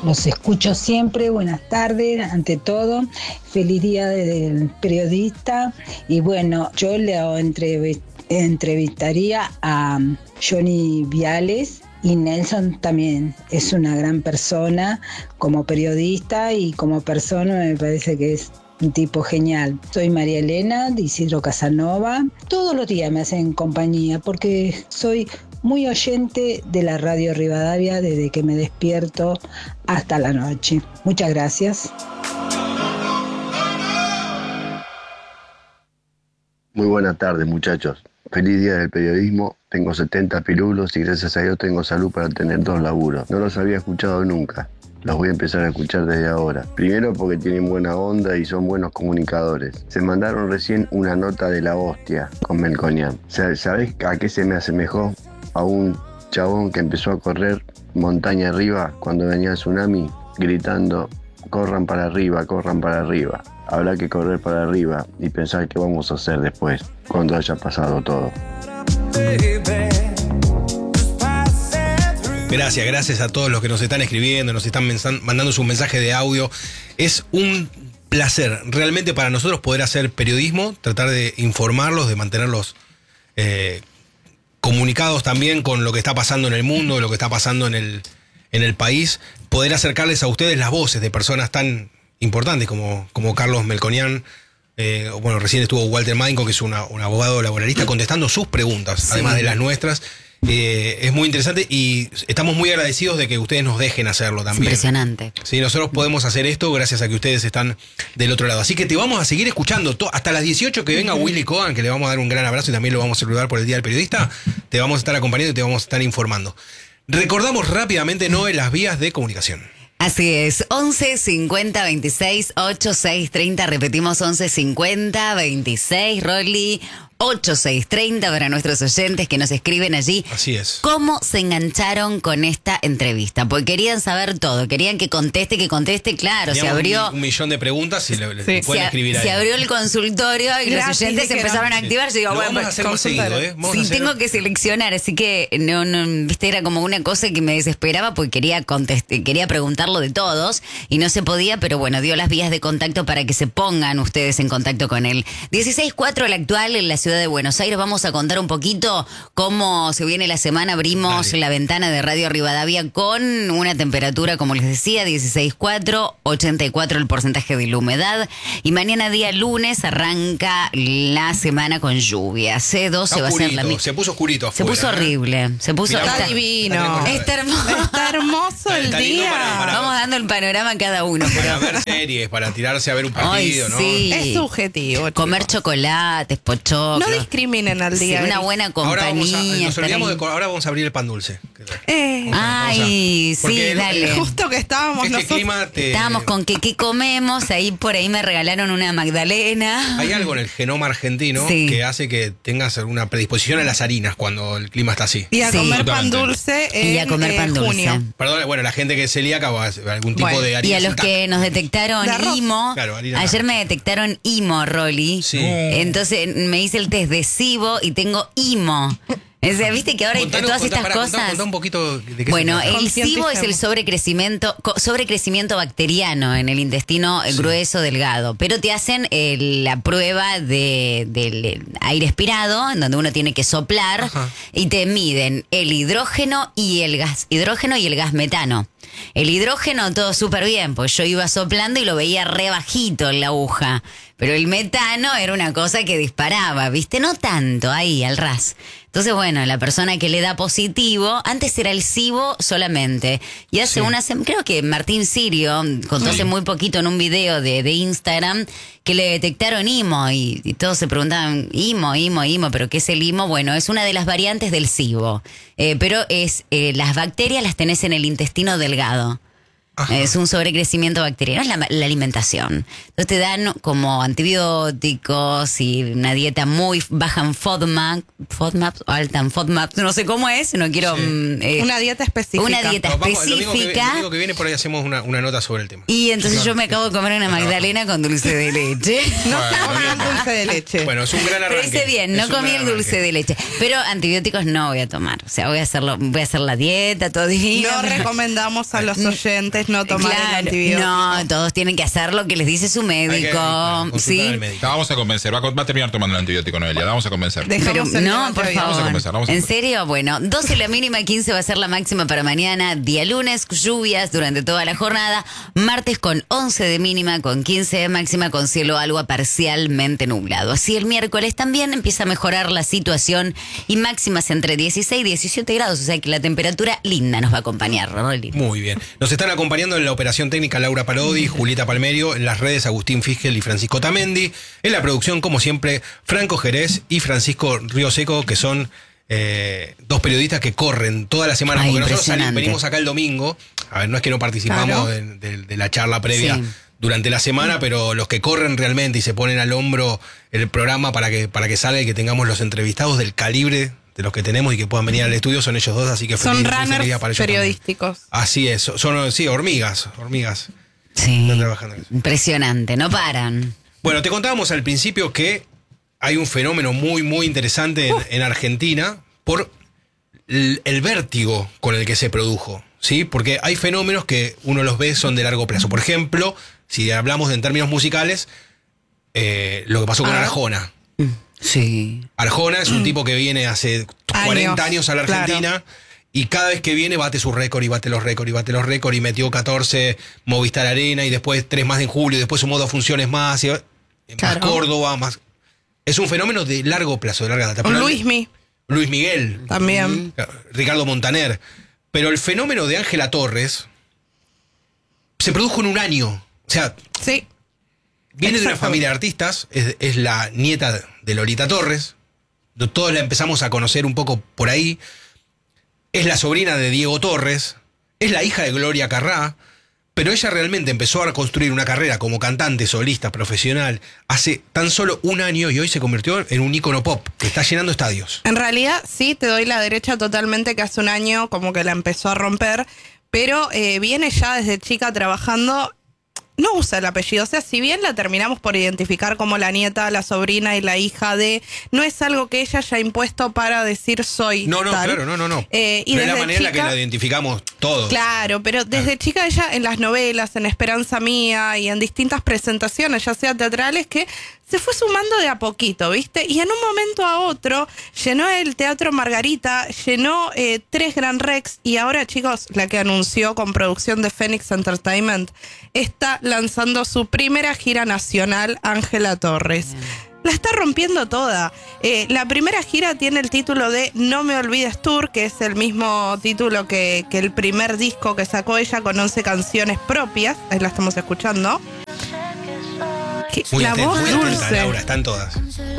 Los escucho siempre, buenas tardes, ante todo, feliz día del periodista. Y bueno, yo le entrevistaría a Johnny Viales, y Nelson también es una gran persona como periodista y como persona me parece que es un tipo genial. Soy María Elena de Isidro Casanova. Todos los días me hacen compañía porque soy muy oyente de la radio Rivadavia desde que me despierto hasta la noche. Muchas gracias. Muy buenas tardes, muchachos. Feliz día del periodismo. Tengo 70 pirulos y gracias a Dios tengo salud para tener 2 laburos. No los había escuchado nunca. Los voy a empezar a escuchar desde ahora. Primero porque tienen buena onda y son buenos comunicadores. Se mandaron recién una nota de la hostia con Melconian. ¿Sabés a qué se me asemejó? A un chabón que empezó a correr montaña arriba cuando venía el tsunami, gritando: corran para arriba, corran para arriba. Habrá que correr para arriba y pensar qué vamos a hacer después, cuando haya pasado todo. Gracias a todos los que nos están escribiendo, nos están mandando su mensaje de audio. Es un placer realmente para nosotros poder hacer periodismo, tratar de informarlos, de mantenerlos comunicados también con lo que está pasando en el mundo, lo que está pasando en el país, poder acercarles a ustedes las voces de personas tan importantes como Carlos Melconian. Bueno, recién estuvo Walter Mainco, que es un abogado laboralista, contestando sus preguntas, sí, además de las nuestras. Es muy interesante y estamos muy agradecidos de que ustedes nos dejen hacerlo también. Es impresionante. Sí, nosotros podemos hacer esto gracias a que ustedes están del otro lado. Así que te vamos a seguir escuchando hasta las 18 que venga Willy Cohen, que le vamos a dar un gran abrazo y también lo vamos a saludar por el Día del Periodista. Te vamos a estar acompañando y te vamos a estar informando. Recordamos rápidamente, Noé, las vías de comunicación. Así es, 11 50 26 86 30, repetimos 11 50 26, Rolly, 8630 para nuestros oyentes que nos escriben allí. Así es. ¿Cómo se engancharon con esta entrevista? Porque querían saber todo, querían que conteste, claro. Teníamos se abrió un millón de preguntas y le pueden escribir ahí. Se abrió el consultorio y los oyentes empezaron a activar. Yo digo, lo bueno, vamos a hacer más seguido, sí, tengo que seleccionar, así que no, viste, era como una cosa que me desesperaba porque quería preguntarlo de todos y no se podía, pero bueno, dio las vías de contacto para que se pongan ustedes en contacto con él. 16:04 la actual en la ciudad de Buenos Aires. Vamos a contar un poquito cómo se viene la semana. Abrimos la ventana de Radio Rivadavia con una temperatura, como les decía, 16,4, 84 el porcentaje de la humedad. Y mañana día lunes arranca la semana con lluvias. 12 va a ser la misma. Se puso oscurito afuera. Se puso horrible. Está divino. Está hermoso el día. Vamos dando el panorama a cada uno. Para ver series, para tirarse a ver un partido, ¿no? Sí. Es subjetivo. Comer chocolates, pochoclos. No discriminen al día. Sí, una buena compañía. Ahora vamos a abrir el pan dulce. Ay, sí, dale. Justo que estábamos nosotros. Estábamos con qué comemos. Ahí por ahí me regalaron una magdalena. Hay algo en el genoma argentino que hace que tengas una predisposición a las harinas cuando el clima está así. Y a comer pan dulce en junio. Perdón, bueno, la gente que es celíaca o algún tipo de harina. Y a los que nos detectaron IMO, claro, ayer me detectaron IMO, Rolly. Sí. Entonces me hice el test de SIBO y tengo IMO. O sea, viste que ahora hay todas estas cosas. Contá un poquito de qué bueno, se trata. el SIBO es el sobrecrecimiento bacteriano en el intestino grueso, delgado. Pero te hacen la prueba del aire expirado, en donde uno tiene que soplar. Ajá. Y te miden el hidrógeno y el gas metano. El hidrógeno todo súper bien, pues yo iba soplando y lo veía re bajito en la aguja. Pero el metano era una cosa que disparaba, ¿viste? No tanto, ahí, al ras. Entonces, bueno, la persona que le da positivo, antes era el SIBO solamente. Y hace creo que Martín Sirio contó hace muy poquito en un video de Instagram que le detectaron IMO y todos se preguntaban, IMO, ¿pero qué es el IMO? Bueno, es una de las variantes del SIBO. Pero las bacterias las tenés en el intestino delgado. Ajá. Es un sobrecrecimiento bacteriano, es la alimentación. Entonces te dan como antibióticos y una dieta muy baja en FODMAP o alta en FODMAP, no sé cómo es, no quiero... una dieta específica. Una dieta específica. El domingo que viene por ahí hacemos una nota sobre el tema. Y entonces yo me acabo de comer una magdalena con dulce de leche. No comí el dulce de leche. Bueno, es un gran arranque. Pero hice bien, no comí el dulce de leche. Pero antibióticos no voy a tomar. O sea, voy a hacer la dieta, todo divino. No recomendamos a los oyentes es no tomar el antibiótico. No, todos tienen que hacer lo que les dice su médico. ¿Sí? La vamos a convencer. Va a terminar tomando el antibiótico, Noelia. La vamos a convencer. Pero no, por favor. Vamos a convencer. ¿En serio? Bueno, 12 la mínima, 15 va a ser la máxima para mañana. Día lunes, lluvias durante toda la jornada. Martes con 11 de mínima, con 15 de máxima, con cielo algo parcialmente nublado. Así el miércoles también empieza a mejorar la situación y máximas entre 16 y 17 grados. O sea que la temperatura linda nos va a acompañar, Rolly. Muy bien. Nos están acompañando en la operación técnica Laura Parodi, Julieta Palmerio, en las redes Agustín Fisgel y Francisco Tamendi, en la producción, como siempre, Franco Jerez y Francisco Ríoseco, que son dos periodistas que corren toda la semana, porque nosotros venimos acá el domingo. A ver, no es que no participamos de la charla previa durante la semana, pero los que corren realmente y se ponen al hombro el programa para que salga y que tengamos los entrevistados del calibre de los que tenemos y que puedan venir al estudio son ellos dos, así que son runners para periodísticos. Así es, son hormigas. Sí, impresionante, no paran. Bueno, te contábamos al principio que hay un fenómeno muy, muy interesante en Argentina por el vértigo con el que se produjo, ¿sí? Porque hay fenómenos que uno los ve son de largo plazo. Por ejemplo, si hablamos en términos musicales, lo que pasó con Arjona. Sí. Arjona es un tipo que viene hace 40 años a la Argentina y cada vez que viene bate su récord y bate los récords y metió 14 Movistar Arena y después 3 más en julio y después sumó 2 funciones más, más Córdoba, más... Es un fenómeno de largo plazo, de larga data. Luis Miguel. También. Ricardo Montaner. Pero el fenómeno de Ángela Torres se produjo en un año. O sea... Sí. Viene de una familia de artistas, es la nieta de Lolita Torres, todos la empezamos a conocer un poco por ahí, es la sobrina de Diego Torres, es la hija de Gloria Carrá, pero ella realmente empezó a construir una carrera como cantante, solista, profesional, hace tan solo un año y hoy se convirtió en un ícono pop que está llenando estadios. En realidad sí, te doy la derecha totalmente que hace un año como que la empezó a romper, pero viene ya desde chica trabajando. No usa el apellido, o sea, si bien la terminamos por identificar como la nieta, la sobrina y la hija de, no es algo que ella haya impuesto para decir soy No, tal. Claro, no. No es la manera en la que la identificamos todos. Claro, pero desde chica ella en las novelas, en Esperanza Mía y en distintas presentaciones, ya sea teatrales, que se fue sumando de a poquito, ¿viste? Y en un momento a otro llenó el Teatro Margarita, llenó 3 Gran Rex y ahora, chicos, la que anunció con producción de Phoenix Entertainment, está lanzando su primera gira nacional, Ángela Torres. La está rompiendo toda. La primera gira tiene el título de No Me Olvides Tour, que es el mismo título que el primer disco que sacó ella con 11 canciones propias. Ahí la estamos escuchando. Muy la atenta, voz dulce. Laura, están todas.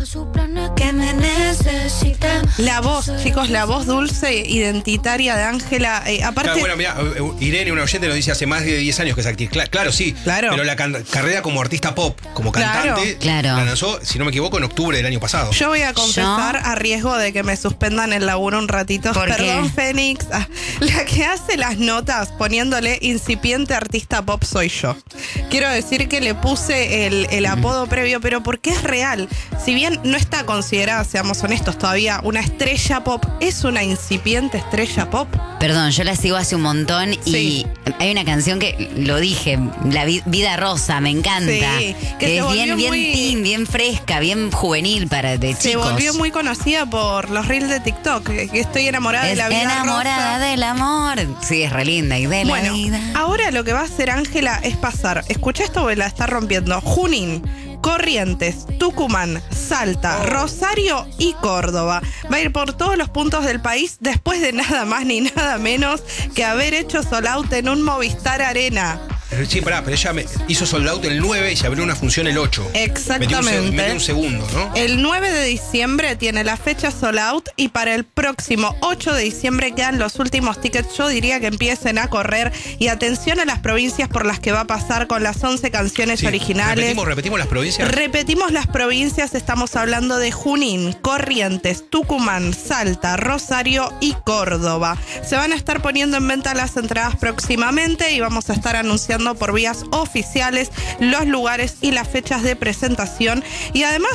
La voz, chicos, la voz dulce identitaria de Ángela. Aparte. Bueno, mira, Irene, una oyente, nos dice hace más de 10 años que es actriz. Claro, sí. Claro. Pero la carrera como artista pop, como cantante, la lanzó, si no me equivoco, en octubre del año pasado. Yo voy a confesar a riesgo de que me suspendan el laburo un ratito. Perdón, Fénix. La que hace las notas poniéndole incipiente artista pop soy yo. Quiero decir que le puse el apodo previo, pero porque es real. Si bien no está considerada, seamos honestos, todavía una estrella pop, es una incipiente estrella pop. Perdón, yo la sigo hace un montón y hay una canción que, lo dije, La Vida Rosa, me encanta. Sí, que es bien teen, bien fresca, bien juvenil para de chicos. Se volvió muy conocida por los reels de TikTok, que estoy enamorada de la vida enamorada rosa. Del amor. Sí, es re linda y de la vida. Ahora lo que va a hacer Ángela es pasar, escucha esto porque la está rompiendo, Junín, Corrientes, Tucumán, Salta, Rosario y Córdoba. Va a ir por todos los puntos del país después de nada más ni nada menos que haber hecho sold out en un Movistar Arena. Sí, pero ella hizo sold out el 9 y se abrió una función el 8. Exactamente. Metió un segundo, ¿no? El 9 de diciembre tiene la fecha sold out y para el próximo 8 de diciembre quedan los últimos tickets. Yo diría que empiecen a correr y atención a las provincias por las que va a pasar con las 11 canciones originales. Repetimos las provincias. Repetimos las provincias, estamos hablando de Junín, Corrientes, Tucumán, Salta, Rosario y Córdoba. Se van a estar poniendo en venta las entradas próximamente y vamos a estar anunciando por vías oficiales los lugares y las fechas de presentación. Y además,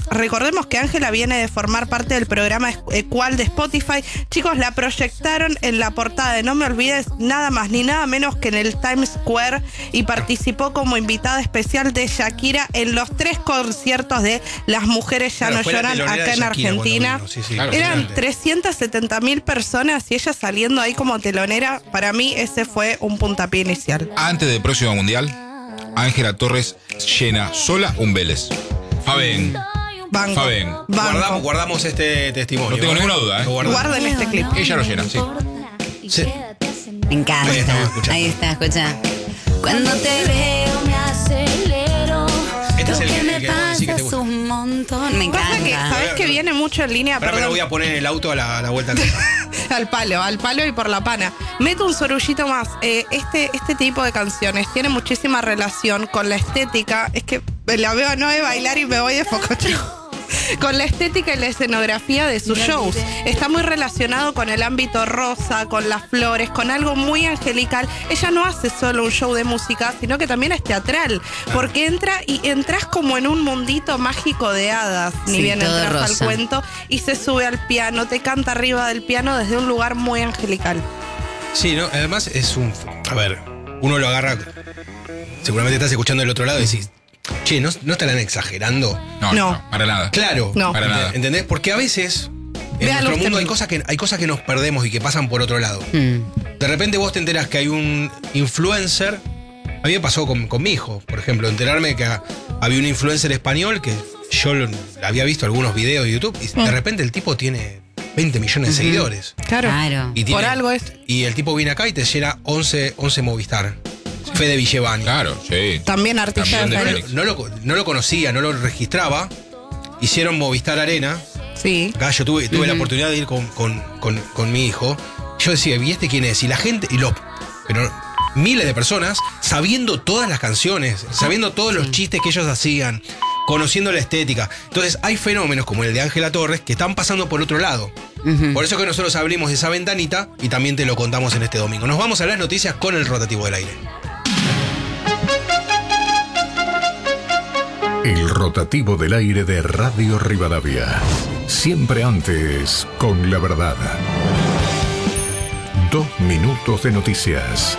Recordemos que Ángela viene de formar parte del programa Ecual de Spotify. Chicos, la proyectaron en la portada de No Me Olvides, nada más ni nada menos que en el Times Square, y participó como invitada especial de Shakira en los 3 conciertos de Las Mujeres Ya No Lloran acá en Argentina. Claro, Eran 370.000 personas y ella saliendo ahí como telonera. Para mí ese fue un puntapié inicial. Antes del próximo mundial, Ángela Torres llena sola un Vélez. Faben. Banco. Faben. Banco. Guardamos este testimonio. No tengo ninguna duda, ¿eh? Guarden este clip. Ella lo llena, sí. Sí. Me encanta. Ahí estamos escuchando. Ahí está, escucha. Cuando te veo me acelero. Este es el Lo que me vos decís que te pasa es gusta. un montón. Me Pasa que, encanta. ¿sabes que viene mucho en línea? Ahora me lo Perdón. voy a poner en el auto a la vuelta de casa. Al palo y por la pana. Meto un sorullito más. Este tipo de canciones tiene muchísima relación con la estética. Es que la veo a Noé bailar y me voy de fococho. Con la estética y la escenografía de sus shows. Está muy relacionado con el ámbito rosa, con las flores, con algo muy angelical. Ella no hace solo un show de música, sino que también es teatral. Porque entras como en un mundito mágico de hadas, ni Sí, bien todo entras al rosa. cuento, y se sube al piano, te canta arriba del piano desde un lugar muy angelical. Sí, ¿no? Además es un... A ver, uno lo agarra... Seguramente estás escuchando del otro lado y decís, che, ¿no estarán exagerando? No. Para nada. Claro. No. Para nada. ¿Entendés? Porque a veces en Véalo nuestro usted mundo hay mismo. cosas que nos perdemos y que pasan por otro lado. De repente vos te enterás que hay un influencer. A mí me pasó con mi hijo, por ejemplo, enterarme que había un influencer español que yo había visto algunos videos de YouTube y de repente el tipo tiene 20 millones de seguidores. Claro. Y Por algo es. Y el tipo viene acá y te llena 11 Movistar. Fede Villevani. Claro, sí. También artista También de de Félix. No lo conocía, no lo registraba. Hicieron Movistar Arena. Sí. Acá yo tuve la oportunidad de ir con mi hijo. Yo decía, ¿y este quién es? Y la gente, pero miles de personas sabiendo todas las canciones, sabiendo todos los chistes que ellos hacían, conociendo la estética. Entonces hay fenómenos como el de Ángela Torres que están pasando por otro lado. Por eso que nosotros abrimos esa ventanita y también te lo contamos en este domingo. Nos vamos a las noticias con el rotativo del aire. El rotativo del aire de Radio Rivadavia. Siempre antes, con la verdad. 2 minutos de noticias.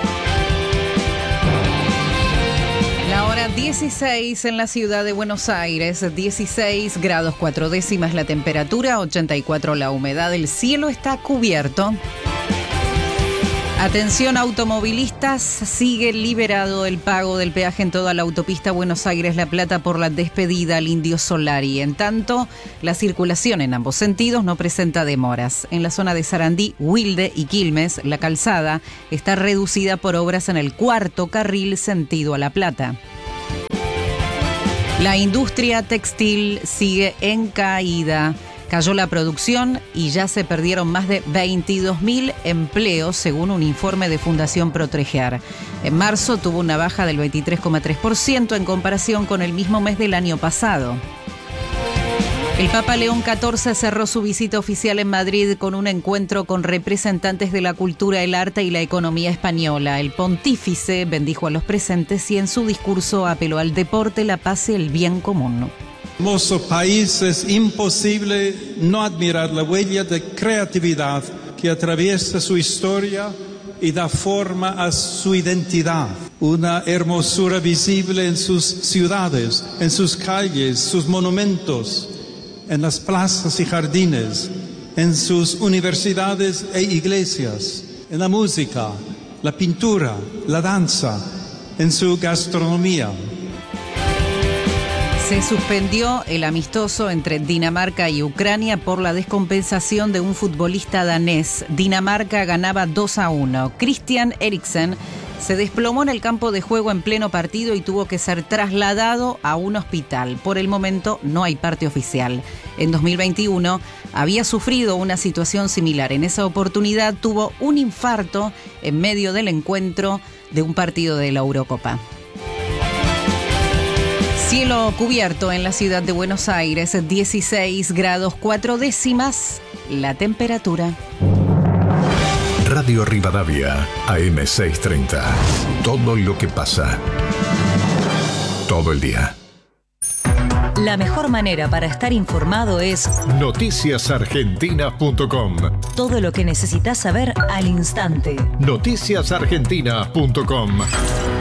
La hora 16 en la ciudad de Buenos Aires, 16 grados 4 décimas la temperatura, 84 la humedad, el cielo está cubierto. Atención automovilistas, sigue liberado el pago del peaje en toda la autopista Buenos Aires-La Plata por la despedida al Indio Solari. En tanto, la circulación en ambos sentidos no presenta demoras. En la zona de Sarandí, Wilde y Quilmes, la calzada está reducida por obras en el 4º carril sentido a La Plata. La industria textil sigue en caída. Cayó la producción y ya se perdieron más de 22.000 empleos, según un informe de Fundación Protreger. En marzo tuvo una baja del 23,3% en comparación con el mismo mes del año pasado. El Papa León XIV cerró su visita oficial en Madrid con un encuentro con representantes de la cultura, el arte y la economía española. El pontífice bendijo a los presentes y en su discurso apeló al deporte, la paz y el bien común. Hermoso país, es imposible no admirar la huella de creatividad que atraviesa su historia y da forma a su identidad. Una hermosura visible en sus ciudades, en sus calles, sus monumentos, en las plazas y jardines, en sus universidades e iglesias, en la música, la pintura, la danza, en su gastronomía. Se suspendió el amistoso entre Dinamarca y Ucrania por la descompensación de un futbolista danés. Dinamarca ganaba 2-1. Christian Eriksen se desplomó en el campo de juego en pleno partido y tuvo que ser trasladado a un hospital. Por el momento no hay parte oficial. En 2021 había sufrido una situación similar. En esa oportunidad tuvo un infarto en medio del encuentro de un partido de la Eurocopa. Cielo cubierto en la ciudad de Buenos Aires, 16 grados 4 décimas la temperatura. Radio Rivadavia, AM630. Todo lo que pasa. Todo el día. La mejor manera para estar informado es noticiasargentinas.com. todo lo que necesitas saber al instante. noticiasargentinas.com.